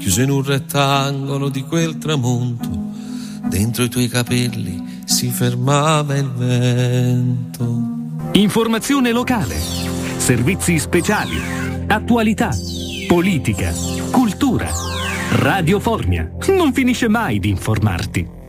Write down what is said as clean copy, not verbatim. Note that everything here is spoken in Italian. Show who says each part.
Speaker 1: chiuso in un rettangolo di quel tramonto, dentro i tuoi capelli si fermava il vento.
Speaker 2: Informazione locale, servizi speciali, attualità, politica, cultura. Radio Formia non finisce mai di informarti.